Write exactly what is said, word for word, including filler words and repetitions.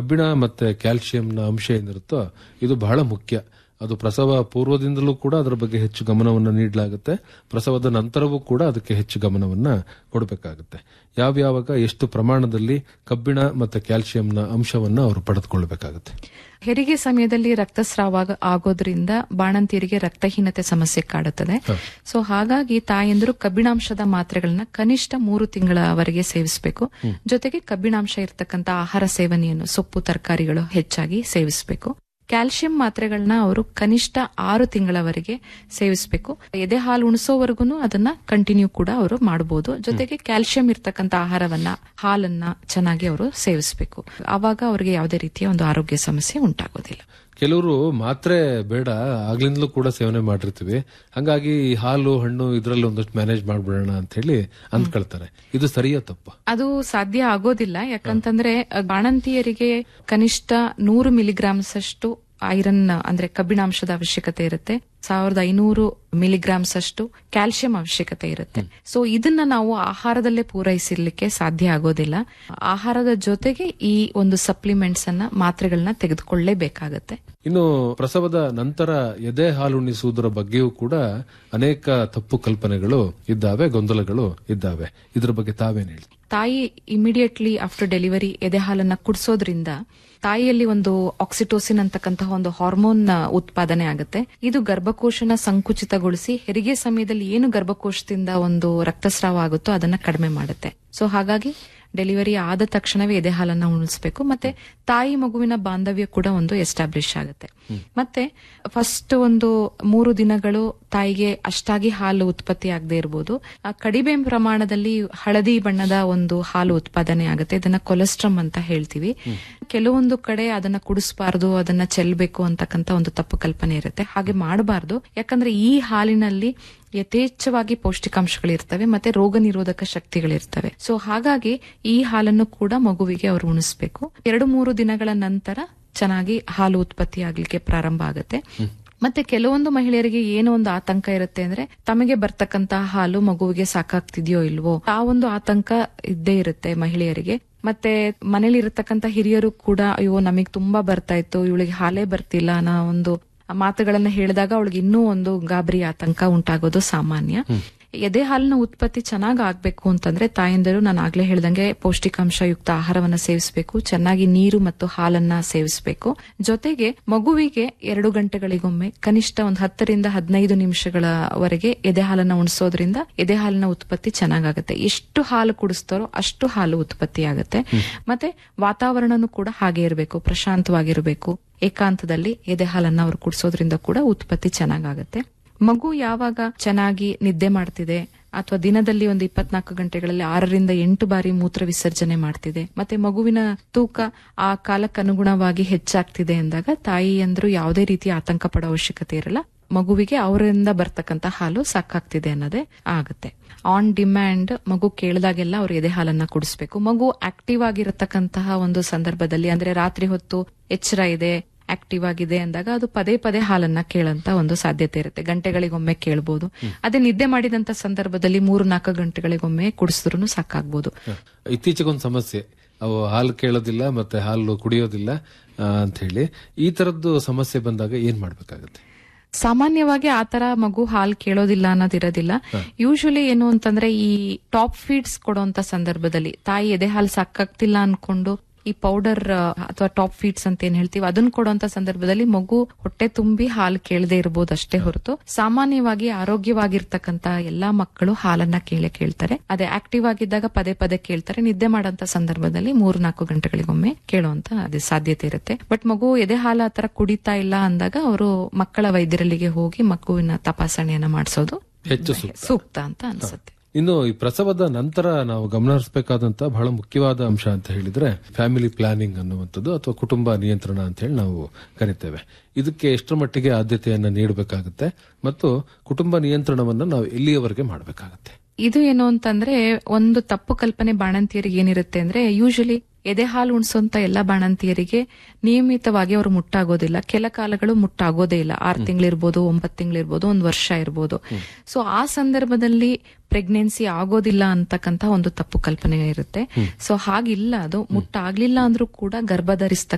ಕಬ್ಬಿಣ ಮತ್ತೆ ಕ್ಯಾಲ್ಸಿಯಂನ ಅಂಶ ಏನಿರುತ್ತೋ ಇದು ಬಹಳ ಮುಖ್ಯ. ಅದು ಪ್ರಸವ ಪೂರ್ವದಿಂದಲೂ ಕೂಡ ಅದರ ಬಗ್ಗೆ ಹೆಚ್ಚು ಗಮನವನ್ನು ನೀಡಲಾಗುತ್ತೆ. ಪ್ರಸವದ ನಂತರವೂ ಕೂಡ ಅದಕ್ಕೆ ಹೆಚ್ಚು ಗಮನವನ್ನ ಕೊಡಬೇಕಾಗುತ್ತೆ. ಯಾವ್ಯಾವಾಗ ಎಷ್ಟು ಪ್ರಮಾಣದಲ್ಲಿ ಕಬ್ಬಿಣ ಮತ್ತೆ ಕ್ಯಾಲ್ಸಿಯಂನ ಅಂಶವನ್ನ ಅವರು ಪಡೆದುಕೊಳ್ಳಬೇಕಾಗುತ್ತೆ. ಹೆರಿಗೆ ಸಮಯದಲ್ಲಿ ರಕ್ತಸ್ರಾವ ಆಗೋದ್ರಿಂದ ಬಾಣಂತಿಯರಿಗೆ ರಕ್ತಹೀನತೆ ಸಮಸ್ಯೆ ಕಾಡುತ್ತದೆ. ಸೊ ಹಾಗಾಗಿ ತಾಯಂದಿರು ಕಬ್ಬಿಣಾಂಶದ ಮಾತ್ರೆಗಳನ್ನ ಕನಿಷ್ಠ ಮೂರು ತಿಂಗಳವರೆಗೆ ಸೇವಿಸಬೇಕು. ಜೊತೆಗೆ ಕಬ್ಬಿಣಾಂಶ ಇರತಕ್ಕಂತ ಆಹಾರ ಸೇವನೆಯನ್ನು ಸೊಪ್ಪು ತರಕಾರಿಗಳು ಹೆಚ್ಚಾಗಿ ಸೇವಿಸಬೇಕು. ಕ್ಯಾಲ್ಸಿಯಂ ಮಾತ್ರೆಗಳನ್ನ ಅವರು ಕನಿಷ್ಠ ಆರು ತಿಂಗಳವರೆಗೆ ಸೇವಿಸಬೇಕು. ಎದೆ ಹಾಲು ಉಣಿಸೋವರೆಗೂ ಅದನ್ನ ಕಂಟಿನ್ಯೂ ಕೂಡ ಅವರು ಮಾಡಬಹುದು. ಜೊತೆಗೆ ಕ್ಯಾಲ್ಸಿಯಂ ಇರ್ತಕ್ಕಂಥ ಆಹಾರವನ್ನ ಹಾಲನ್ನ ಚೆನ್ನಾಗಿ ಅವರು ಸೇವಿಸಬೇಕು. ಆವಾಗ ಅವರಿಗೆ ಯಾವುದೇ ರೀತಿಯ ಒಂದು ಆರೋಗ್ಯ ಸಮಸ್ಯೆ ಉಂಟಾಗೋದಿಲ್ಲ. ಕೆಲವರು ಮಾತ್ರೆ ಬೇಡ ಆಗ್ಲಿಂದಲೂ ಕೂಡ ಸೇವನೆ ಮಾಡಿರ್ತೀವಿ, ಹಂಗಾಗಿ ಹಾಲು ಹಣ್ಣು ಇದರಲ್ಲಿ ಒಂದಷ್ಟು ಮ್ಯಾನೇಜ್ ಮಾಡ್ಬಿಡೋಣ ಅಂತ ಹೇಳಿ ಅಂದ್ಕೊಳ್ತಾರೆ. ಇದು ಸರಿಯಾ ತಪ್ಪ? ಅದು ಸಾಧ್ಯ ಆಗೋದಿಲ್ಲ. ಯಾಕಂತಂದ್ರೆ ಬಾಣಂತಿಯರಿಗೆ ಕನಿಷ್ಠ ನೂರು ಮಿಲಿಗ್ರಾಮ್ಸ್ ಅಷ್ಟು ಐರನ್ ಅಂದ್ರೆ ಕಬ್ಬಿಣಾಂಶದ ಅವಶ್ಯಕತೆ ಇರುತ್ತೆ. ಸಾವಿರದ ಐನೂರು ಮಿಲಿಗ್ರಾಮ್ಸ್ ಅಷ್ಟು ಕ್ಯಾಲ್ಸಿಯಂ ಅವಶ್ಯಕತೆ ಇರುತ್ತೆ. ಸೊ ಇದನ್ನ ನಾವು ಆಹಾರದಲ್ಲೇ ಪೂರೈಸಲಿಕ್ಕೆ ಸಾಧ್ಯ ಆಗೋದಿಲ್ಲ. ಆಹಾರದ ಜೊತೆಗೆ ಈ ಒಂದು ಸಪ್ಲಿಮೆಂಟ್ಸ್ ಅನ್ನ ಮಾತ್ರೆಗಳನ್ನ ತೆಗೆದುಕೊಳ್ಳಲೇಬೇಕಾಗತ್ತೆ. ಇನ್ನು ಪ್ರಸವದ ನಂತರ ಎದೆ ಹಾಲುಣಿಸುವುದರ ಬಗ್ಗೆಯೂ ಕೂಡ ಅನೇಕ ತಪ್ಪು ಕಲ್ಪನೆಗಳು ಇದ್ದಾವೆ, ಗೊಂದಲಗಳು ಇದ್ದಾವೆ. ಇದ್ರ ಬಗ್ಗೆ ತಾವೇನು ಹೇಳಿ? ತಾಯಿ ಇಮಿಡಿಯೇಟ್ಲಿ ಆಫ್ಟರ್ ಡೆಲಿವರಿ ಎದೆ ಹಾಲನ್ನ ಕುಡಿಸೋದ್ರಿಂದ ತಾಯಿಯಲ್ಲಿ ಒಂದು ಆಕ್ಸಿಟೋಸಿನ್ ಅಂತಕ್ಕಂತಹ ಒಂದು ಹಾರ್ಮೋನ್ ಉತ್ಪಾದನೆ ಆಗುತ್ತೆ. ಇದು ಗರ್ಭಕೋಶನ ಸಂಕುಚಿತಗೊಳಿಸಿ ಹೆರಿಗೆ ಸಮಯದಲ್ಲಿ ಏನು ಗರ್ಭಕೋಶದಿಂದ ಒಂದು ರಕ್ತಸ್ರಾವ ಆಗುತ್ತೋ ಅದನ್ನ ಕಡಿಮೆ ಮಾಡುತ್ತೆ. ಸೊ ಹಾಗಾಗಿ ಡೆಲಿವರಿ ಆದ ತಕ್ಷಣವೇ ಎದೆ ಹಾಲನ್ನ ಉಣಿಸಬೇಕು. ಮತ್ತೆ ತಾಯಿ ಮಗುವಿನ ಬಾಂಧವ್ಯ ಕೂಡ ಒಂದು ಎಸ್ಟಾಬ್ಲಿಷ್ ಆಗುತ್ತೆ. ಮತ್ತೆ ಫಸ್ಟ್ ಒಂದು ಮೂರು ದಿನಗಳು ತಾಯಿಗೆ ಅಷ್ಟಾಗಿ ಹಾಲು ಉತ್ಪತ್ತಿ ಆಗದೆ ಇರಬಹುದು. ಕಡಿಮೆ ಪ್ರಮಾಣದಲ್ಲಿ ಹಳದಿ ಬಣ್ಣದ ಒಂದು ಹಾಲು ಉತ್ಪಾದನೆ ಆಗುತ್ತೆ. ಇದನ್ನ ಕೊಲೆಸ್ಟ್ರಮ್ ಅಂತ ಹೇಳ್ತೀವಿ. ಕೆಲವೊಂದು ಕಡೆ ಅದನ್ನ ಕುಡಿಸಬಾರದು, ಅದನ್ನ ಚೆಲ್ಲಬೇಕು ಅಂತಕ್ಕಂತ ಒಂದು ತಪ್ಪು ಕಲ್ಪನೆ ಇರುತ್ತೆ. ಹಾಗೆ ಮಾಡಬಾರದು. ಯಾಕಂದ್ರೆ ಈ ಹಾಲಿನಲ್ಲಿ ಯಥೇಚ್ಛವಾಗಿ ಪೌಷ್ಟಿಕಾಂಶಗಳಿರ್ತವೆ ಮತ್ತೆ ರೋಗ ನಿರೋಧಕ ಶಕ್ತಿಗಳಿರ್ತವೆ. ಸೊ ಹಾಗಾಗಿ ಈ ಹಾಲನ್ನು ಕೂಡ ಮಗುವಿಗೆ ಅವರು ಉಣಿಸಬೇಕು. ಎರಡು ಮೂರು ದಿನಗಳ ನಂತರ ಚೆನ್ನಾಗಿ ಹಾಲು ಉತ್ಪತ್ತಿ ಆಗ್ಲಿಕ್ಕೆ ಪ್ರಾರಂಭ ಆಗುತ್ತೆ. ಮತ್ತೆ ಕೆಲವೊಂದು ಮಹಿಳೆಯರಿಗೆ ಏನೋ ಒಂದು ಆತಂಕ ಇರುತ್ತೆ ಅಂದ್ರೆ ತಮಗೆ ಬರ್ತಕ್ಕಂತಹ ಹಾಲು ಮಗುವಿಗೆ ಸಾಕಾಗ್ತಿದ್ಯೋ ಇಲ್ವೋ ಆ ಒಂದು ಆತಂಕ ಇದ್ದೇ ಇರುತ್ತೆ ಮಹಿಳೆಯರಿಗೆ. ಮತ್ತೆ ಮನೇಲಿ ಇರತಕ್ಕಂತ ಹಿರಿಯರು ಕೂಡ ಅಯ್ಯೋ ನಮಗ್ ತುಂಬಾ ಬರ್ತಾ ಇತ್ತು, ಇವಳಿಗೆ ಹಾಲೇ ಬರ್ತಿಲ್ಲ ಅನ್ನೋ ಒಂದು ಮಾತುಗಳನ್ನ ಹೇಳಿದಾಗ ಅವಳಿಗೆ ಇನ್ನೂ ಒಂದು ಗಾಬರಿ ಆತಂಕ ಉಂಟಾಗೋದು ಸಾಮಾನ್ಯ. ಎದೆ ಹಾಲಿನ ಉತ್ಪತ್ತಿ ಚೆನ್ನಾಗ್ ಆಗ್ಬೇಕು ಅಂತಂದ್ರೆ ತಾಯಂದಿರು ನಾನು ಆಗ್ಲೇ ಹೇಳ್ದಂಗೆ ಪೌಷ್ಟಿಕಾಂಶ ಯುಕ್ತ ಆಹಾರವನ್ನ ಸೇವಿಸಬೇಕು, ಚೆನ್ನಾಗಿ ನೀರು ಮತ್ತು ಹಾಲನ್ನ ಸೇವಿಸಬೇಕು. ಜೊತೆಗೆ ಮಗುವಿಗೆ ಎರಡು ಗಂಟೆಗಳಿಗೊಮ್ಮೆ ಕನಿಷ್ಠ ಒಂದು ಹತ್ತರಿಂದ ಹದಿನೈದು ನಿಮಿಷಗಳವರೆಗೆ ಎದೆ ಹಾಲನ್ನ ಉಣಿಸೋದ್ರಿಂದ ಎದೆ ಹಾಲಿನ ಉತ್ಪತ್ತಿ ಚೆನ್ನಾಗಾಗುತ್ತೆ. ಎಷ್ಟು ಹಾಲು ಕುಡಿಸ್ತಾರೋ ಅಷ್ಟು ಹಾಲು ಉತ್ಪತ್ತಿ ಆಗುತ್ತೆ. ಮತ್ತೆ ವಾತಾವರಣನೂ ಕೂಡ ಹಾಗೆ ಇರಬೇಕು, ಪ್ರಶಾಂತವಾಗಿರಬೇಕು. ಏಕಾಂತದಲ್ಲಿ ಎದೆ ಹಾಲನ್ನ ಅವ್ರು ಕುಡಿಸೋದ್ರಿಂದ ಕೂಡ ಉತ್ಪತ್ತಿ ಚೆನ್ನಾಗಾಗುತ್ತೆ. ಮಗು ಯಾವಾಗ ಚೆನ್ನಾಗಿ ನಿದ್ದೆ ಮಾಡ್ತಿದೆ ಅಥವಾ ದಿನದಲ್ಲಿ ಒಂದು ಇಪ್ಪತ್ನಾಲ್ಕು ಗಂಟೆಗಳಲ್ಲಿ ಆರರಿಂದ ಎಂಟು ಬಾರಿ ಮೂತ್ರ ವಿಸರ್ಜನೆ ಮಾಡ್ತಿದೆ, ಮತ್ತೆ ಮಗುವಿನ ತೂಕ ಆ ಕಾಲಕ್ಕನುಗುಣವಾಗಿ ಹೆಚ್ಚಾಗ್ತಿದೆ ಅಂದಾಗ ತಾಯಿಯಂದ್ರು ಯಾವುದೇ ರೀತಿಯ ಆತಂಕ ಪಡೋ ಅವಶ್ಯಕತೆ ಇರಲ್ಲ. ಮಗುವಿಗೆ ಅವರಿಂದ ಬರ್ತಕ್ಕಂತ ಹಾಲು ಸಾಕಾಗ್ತಿದೆ ಅನ್ನೋದೇ ಆಗುತ್ತೆ. ಆನ್ ಡಿಮ್ಯಾಂಡ್ ಮಗು ಕೇಳಿದಾಗೆಲ್ಲ ಅವ್ರು ಎದೆ ಹಾಲನ್ನ ಕುಡಿಸ್ಬೇಕು. ಮಗು ಆಕ್ಟಿವ್ ಆಗಿರತಕ್ಕಂತಹ ಒಂದು ಸಂದರ್ಭದಲ್ಲಿ ಅಂದ್ರೆ ರಾತ್ರಿ ಹೊತ್ತು ಎಚ್ಚರ ಇದೆ, ಆಕ್ಟಿವ್ ಆಗಿದೆ ಅಂದಾಗ ಅದು ಪದೇ ಪದೇ ಹಾಲನ್ನ ಕೇಳಂತ ಒಂದು ಸಾಧ್ಯತೆ ಇರುತ್ತೆ. ಗಂಟೆಗಳಿಗೊಮ್ಮೆ ಕೇಳಬಹುದು. ಅದೇ ನಿದ್ದೆ ಮಾಡಿದಂತ ಸಂದರ್ಭದಲ್ಲಿ ಮೂರು ನಾಲ್ಕು ಗಂಟೆಗಳಿಗೊಮ್ಮೆ ಕುಡಿಸಿದ್ರು ಸಾಕಾಗ್ಬೋದು. ಇತ್ತೀಚೆಗೊಂದು ಸಮಸ್ಯೆ, ಅವು ಹಾಲು ಕೇಳೋದಿಲ್ಲ ಮತ್ತೆ ಹಾಲು ಕುಡಿಯೋದಿಲ್ಲ ಅಂತ ಹೇಳಿ ಈ ತರದ್ದು ಸಮಸ್ಯೆ ಬಂದಾಗ ಏನ್ ಮಾಡ್ಬೇಕಾಗತ್ತೆ? ಸಾಮಾನ್ಯವಾಗಿ ಆತರ ಮಗು ಹಾಲು ಕೇಳೋದಿಲ್ಲ ಅನ್ನೋದಿರೋದಿಲ್ಲ. ಯೂಶಲಿ ಏನು ಅಂತಂದ್ರೆ ಈ ಟಾಪ್ ಫೀಡ್ಸ್ ಕೊಡುವಂತ ಸಂದರ್ಭದಲ್ಲಿ ತಾಯಿ ಎದೆ ಹಾಲು ಸಾಕಾಗ್ತಿಲ್ಲ ಅನ್ಕೊಂಡು ಈ ಪೌಡರ್ ಅಥವಾ ಟಾಪ್ ಫೀಡ್ಸ್ ಅಂತ ಏನ್ ಹೇಳ್ತೀವಿ ಅದನ್ನ ಕೊಡುವಂತ ಸಂದರ್ಭದಲ್ಲಿ ಮಗು ಹೊಟ್ಟೆ ತುಂಬಿ ಹಾಲು ಕೇಳದೆ ಇರಬಹುದು ಅಷ್ಟೇ ಹೊರತು ಸಾಮಾನ್ಯವಾಗಿ ಆರೋಗ್ಯವಾಗಿರ್ತಕ್ಕಂತ ಎಲ್ಲಾ ಮಕ್ಕಳು ಹಾಲನ್ನ ಕೇಳೇ ಕೇಳ್ತಾರೆ. ಅದೇ ಆಕ್ಟಿವ್ ಆಗಿದ್ದಾಗ ಪದೇ ಪದೇ ಕೇಳ್ತಾರೆ. ನಿದ್ದೆ ಮಾಡಂತ ಸಂದರ್ಭದಲ್ಲಿ ಮೂರ್ ನಾಲ್ಕು ಗಂಟೆಗಳಿಗೊಮ್ಮೆ ಕೇಳುವಂತ ಅದೇ ಸಾಧ್ಯತೆ ಇರುತ್ತೆ. ಬಟ್ ಮಗು ಎದೆ ಹಾಲು ಆತರ ಕುಡಿತಾ ಇಲ್ಲ ಅಂದಾಗ ಅವರು ಮಕ್ಕಳ ವೈದ್ಯರಲ್ಲಿಗೆ ಹೋಗಿ ಮಗುವಿನ ತಪಾಸಣೆಯನ್ನ ಮಾಡಿಸೋದು ಹೆಚ್ಚು ಸೂಕ್ತ ಅಂತ ಅನ್ಸುತ್ತೆ. ಇನ್ನು ಈ ಪ್ರಸವದ ನಂತರ ನಾವು ಗಮನಹರಿಸಬೇಕಾದಂತ ಬಹಳ ಮುಖ್ಯವಾದ ಅಂಶ ಅಂತ ಹೇಳಿದ್ರೆ ಫ್ಯಾಮಿಲಿ ಪ್ಲಾನಿಂಗ್ ಅನ್ನುವಂಥದ್ದು ಅಥವಾ ಕುಟುಂಬ ನಿಯಂತ್ರಣ ಅಂತ ಹೇಳಿ ನಾವು ಕರಿತೇವೆ. ಇದಕ್ಕೆ ಎಷ್ಟರ ಮಟ್ಟಿಗೆ ಆದ್ಯತೆಯನ್ನ ನೀಡಬೇಕಾಗುತ್ತೆ ಮತ್ತು ಕುಟುಂಬ ನಿಯಂತ್ರಣವನ್ನ ನಾವು ಎಲ್ಲಿಯವರೆಗೆ ಮಾಡಬೇಕಾಗತ್ತೆ? ಇದು ಏನು ಅಂತಂದ್ರೆ ಒಂದು ತಪ್ಪು ಕಲ್ಪನೆ ಬಾಣಂತಿಯರಿಗೆ ಏನಿರುತ್ತೆ ಅಂದ್ರೆ ಯೂಶಲಿ ಎದೆ ಹಾಲು ಉಣಿಸುವಂತ ಎಲ್ಲಾ ಬಾಣಂತಿಯರಿಗೆ ನಿಯಮಿತವಾಗಿ ಅವರು ಮುಟ್ಟಾಗೋದಿಲ್ಲ. ಕೆಲ ಕಾಲಗಳು ಮುಟ್ಟಾಗೋದೇ ಇಲ್ಲ. ಆರು ತಿಂಗಳಿರ್ಬೋದು, ಒಂಬತ್ತು ತಿಂಗಳಿರ್ಬೋದು, ಒಂದ್ ವರ್ಷ ಇರ್ಬೋದು. ಸೊ ಆ ಸಂದರ್ಭದಲ್ಲಿ ಪ್ರೆಗ್ನೆನ್ಸಿ ಆಗೋದಿಲ್ಲ ಅಂತಕ್ಕಂತ ಒಂದು ತಪ್ಪು ಕಲ್ಪನೆ ಇರುತ್ತೆ. ಸೊ ಹಾಗಿಲ್ಲ. ಅದು ಮುಟ್ಟಾಗ್ಲಿಲ್ಲ ಅಂದ್ರೂ ಕೂಡ ಗರ್ಭ ಧರಿಸಿದ